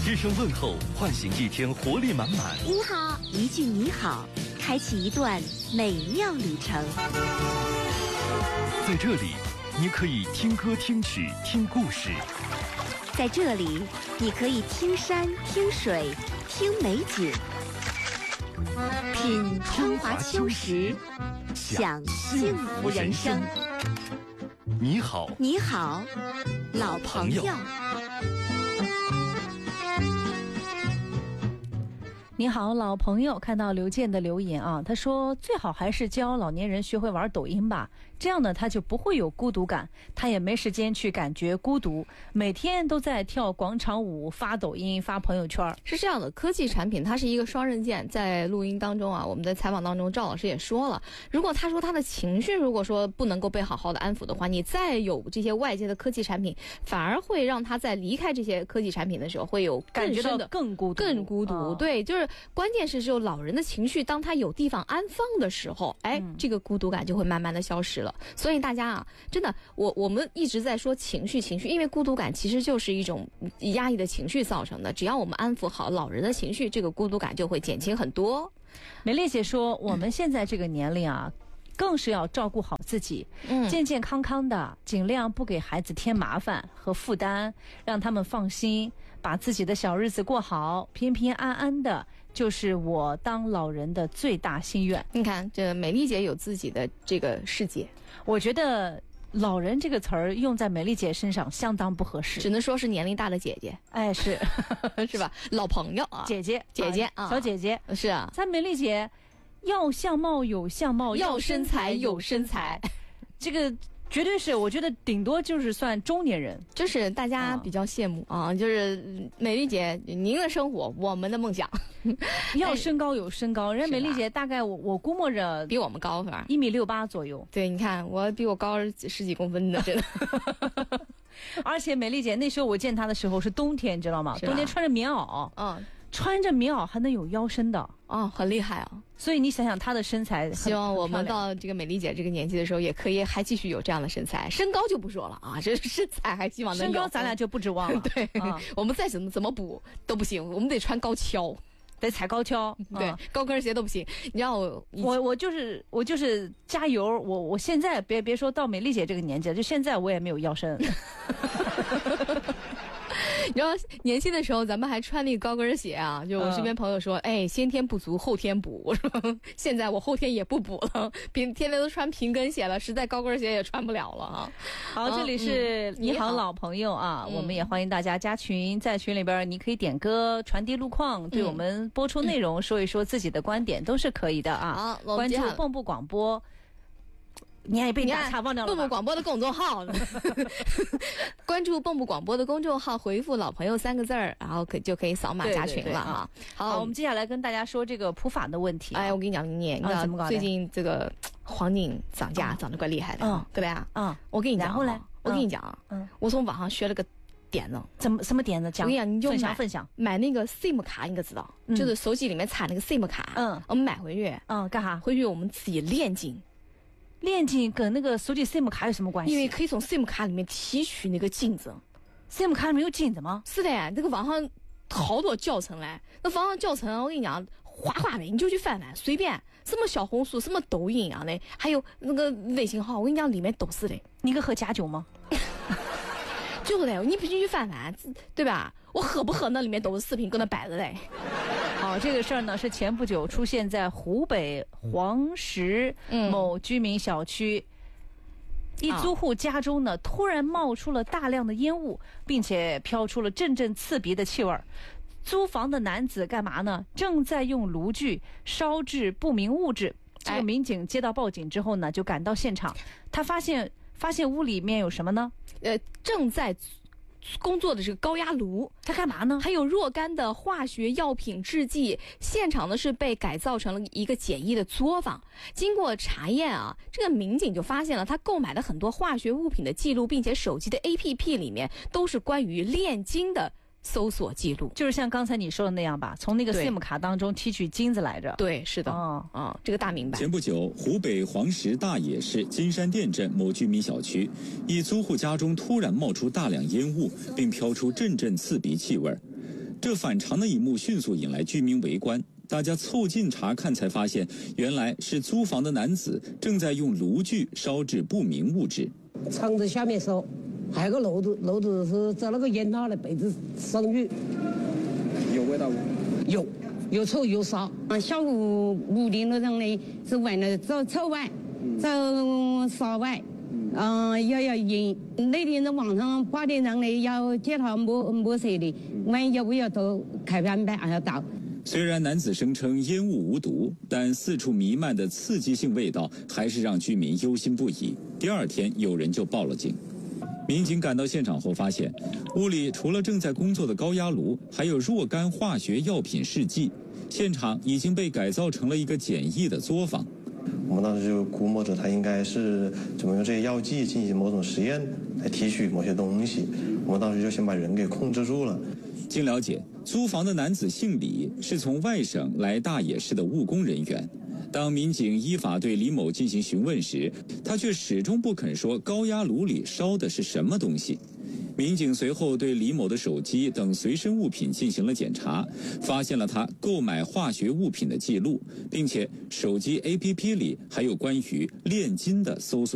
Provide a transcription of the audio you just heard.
一声问候，唤醒一天活力满满。 你好，一句你好，开启一段美妙旅程。 在这里，你可以听歌、听曲、听故事。 在这里，你可以听山、听水、听美景，品春华秋实，享幸福人生。 你好， 你好，老朋友。 你好，老朋友，看到刘健的留言啊，他说最好还是教老年人学会玩抖音吧，这样呢他就不会有孤独感，他也没时间去感觉孤独，每天都在跳广场舞、发抖音、发朋友圈。 是这样的，科技产品它是一个双刃剑，在录音当中啊，我们在采访当中赵老师也说了，如果他说他的情绪如果说不能够被好好的安抚的话，你再有这些外界的科技产品，反而会让他在离开这些科技产品的时候会有感觉到更孤独。 对，就是关键是只有老人的情绪，当他有地方安放的时候，这个孤独感就会慢慢的消失了。所以大家啊，真的，我们一直在说情绪，因为孤独感其实就是一种压抑的情绪造成的。只要我们安抚好老人的情绪，这个孤独感就会减轻很多。 美丽姐说，我们现在这个年龄啊，更是要照顾好自己，健健康康的，尽量不给孩子添麻烦和负担，让他们放心，把自己的小日子过好，平平安安的，就是我当老人的最大心愿。 你看，这美丽姐有自己的这个世界， 我觉得老人这个词儿用在美丽姐身上相当不合适， 只能说是年龄大的姐姐。 哎，是是吧？老朋友啊，姐姐啊， 小姐姐是啊。 咱美丽姐要相貌有相貌， 要身材有身材， 这个绝对是，我觉得顶多就是算中年人， 就是大家比较羡慕啊，就是美丽姐您的生活，我们的梦想。 要身高有身高，人家美丽姐大概我估摸着比我们高是吧 ？1.68米左右。 对，你看我比我高十几公分的，真的。 而且美丽姐那时候我见她的时候是冬天，知道吗？冬天穿着棉袄，穿着棉袄还能有腰身的， 很厉害啊！ 所以你想想她的身材， 希望我们到这个美丽姐这个年纪的时候，也可以还继续有这样的身材。身高就不说了啊，这身材还希望能有。 身高咱俩就不指望了。 对，我们再怎么补都不行，我们得穿高跷。 得踩高跷， 对，高跟鞋都不行。你知道我就是加油。我现在别说到美丽姐这个年纪了，就现在我也没有腰身。 你知道年轻的时候咱们还穿那个高跟鞋啊，就我身边朋友说，先天不足后天补。我说现在我后天也不补了，天天都穿平跟鞋了，实在高跟鞋也穿不了了啊。 好，这里是你好老朋友啊，我们也欢迎大家加群，在群里边你可以点歌传递路况，对我们播出内容说一说自己的观点都是可以的啊。 好， 关注蚌埠广播。你还被打岔忘掉了。 蚌埠广播的公众号，关注蚌埠广播的公众号，回复“老朋友”3个字儿，然后就可以扫码加群了哈。 好，我们接下来跟大家说这个普法的问题。 我跟你讲，你怎么搞的？ 最近这个黄金涨价涨得怪厉害的，对吧？我跟你讲， 然后呢， 我跟你讲啊，我从网上学了个点子。 什么点子？讲。 我跟你讲，你就分享。 买那个 SIM 卡，你可知道？就是手机里面插那个 SIM 卡。我们买回去。 干啥？ 回去我们自己练金。 练金跟那个手机 SIM 卡有什么关系？ 因为可以从 SIM 卡里面提取那个金子。 SIM 卡里面有金子吗？ 是的，这个网上好多教程嘞。那网上教程，我跟你讲，哗的，你就去翻翻，随便什么小红书、什么抖音啊的，还有那个微信号，我跟你讲，里面都是的。 你可喝假酒吗？ 就是的，你必须去翻翻，对吧？我喝不喝那里面都是视频，搁那摆着嘞。 好，这个事儿呢是前不久出现在湖北黄石某居民小区，一租户家中呢突然冒出了大量的烟雾，并且飘出了阵阵刺鼻的气味。租房的男子干嘛呢？正在用炉具烧制不明物质。这个民警接到报警之后呢，就赶到现场，他发现屋里面有什么呢？ 正在工作的这个高压炉， 它干嘛呢？ 还有若干的化学药品制剂，现场呢是被改造成了一个简易的作坊。经过查验啊，这个民警就发现了他购买了很多化学物品的记录，并且手机的 APP 里面都是关于炼金的搜索记录， 就是像刚才你说的那样吧，从那个 SIM 卡当中提取金子来着。 对，是的。这个大明白。 前不久，湖北黄石大冶市金山店镇某居民小区，一租户家中突然冒出大量烟雾，并飘出阵阵刺鼻气味。 这反常的一幕迅速引来居民围观。大家凑近查看，才发现原来是租房的男子正在用炉具烧制不明物质。 藏在下面烧，还有个漏子是在那个烟塔的被子上去。 有味道吗？ 有，又臭又骚。 小屋里那种的是闻了走臭味，走骚味，要烟。那天在网上8点钟的要叫他没事的，问要不要到开饭班还要到。 虽然男子声称烟雾无毒，但四处弥漫的刺激性味道还是让居民忧心不已。第2天，有人就报了警。民警赶到现场后发现，屋里除了正在工作的高压炉，还有若干化学药品试剂。现场已经被改造成了一个简易的作坊。 我们当时就估摸着他应该是怎么用这些药剂进行某种实验来提取某些东西。我们当时就先把人给控制住了。 经了解，租房的男子姓李，是从外省来大冶市的务工人员。当民警依法对李某进行询问时，他却始终不肯说高压炉里烧的是什么东西。民警随后对李某的手机等随身物品进行了检查，发现了他购买化学物品的记录，并且手机 APP 里还有关于炼金的搜索